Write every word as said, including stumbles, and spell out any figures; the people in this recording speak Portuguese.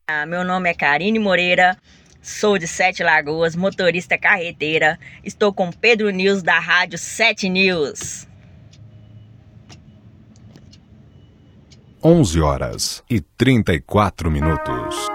Meu nome é Karine Moreira, sou de Sete Lagoas, motorista carreteira. Estou com Pedro News da Rádio Sete News. onze horas e trinta e quatro minutos.